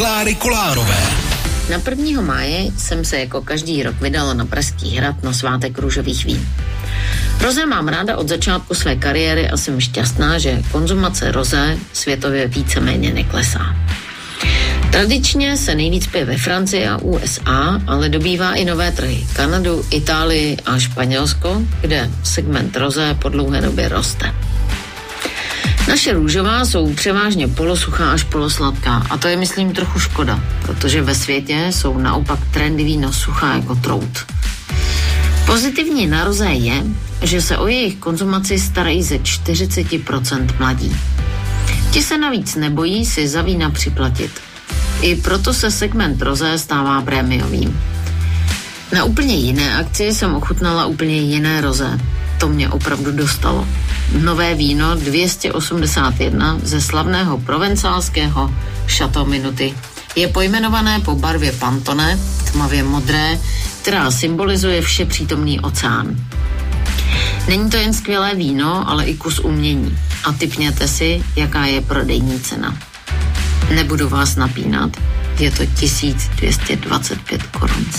Kláry Kolárové. Na 1. máje jsem se jako každý rok vydala na Pražský hrad na svátek růžových vín. Rozé mám ráda od začátku své kariéry a jsem šťastná, že konzumace rozé světově víceméně neklesá. Tradičně se nejvíc pije ve Francii a USA, ale dobývá i nové trhy. Kanadu, Itálii a Španělsko, kde segment rozé po dlouhé době roste. Naše růžová jsou převážně polosuchá až polosladká a to je, myslím, trochu škoda, protože ve světě jsou naopak trendy vína suchá jako trout. Pozitivní na rozé je, že se o jejich konzumaci starají ze 40% mladí. Ti se navíc nebojí si za vína připlatit. I proto se segment rozé stává prémiovým. Na úplně jiné akci jsem ochutnala úplně jiné rozé. To mě opravdu dostalo. Nové víno 281 ze slavného provencálského Chateau Minuty. Je pojmenované po barvě Pantone, tmavě modré, která symbolizuje všepřítomný oceán. Není to jen skvělé víno, ale i kus umění. A tipněte si, jaká je prodejní cena. Nebudu vás napínat, je to 1225 korun.